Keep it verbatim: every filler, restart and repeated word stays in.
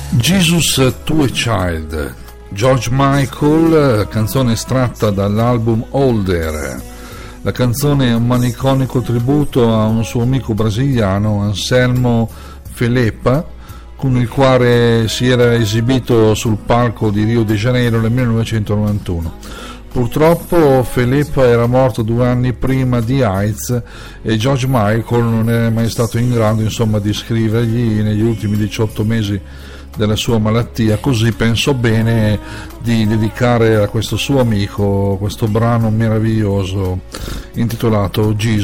Jesus to a Child, George Michael, canzone estratta dall'album Older. La canzone è un malinconico tributo a un suo amico brasiliano, Anselmo Felepa, con il quale si era esibito sul palco di Rio de Janeiro nel millenovecentonovantuno. Purtroppo Felepa era morto due anni prima di AIDS e George Michael non è mai stato in grado, insomma, di scrivergli negli ultimi diciotto mesi della sua malattia, così pensò bene di dedicare a questo suo amico questo brano meraviglioso intitolato Jesus.